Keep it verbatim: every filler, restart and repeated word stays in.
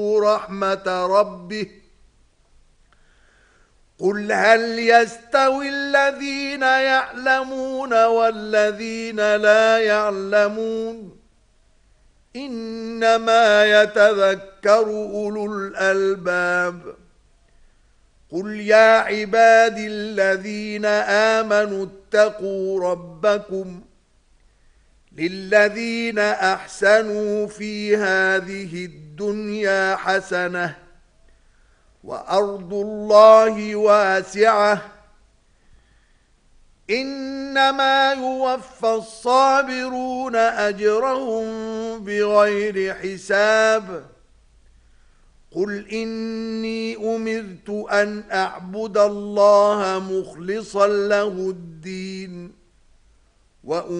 رحمة ربه قل هل يستوي الذين يعلمون والذين لا يعلمون إنما يتذكر أولو الألباب قل يا عبادي الذين آمنوا اتقوا ربكم للذين أحسنوا في هذه الدنيا حسنة وأرض الله واسعة إنما يوفى الصابرون أجرهم بغير حساب قل إني أمرت أن أعبد الله مخلصا له الدين وأمرت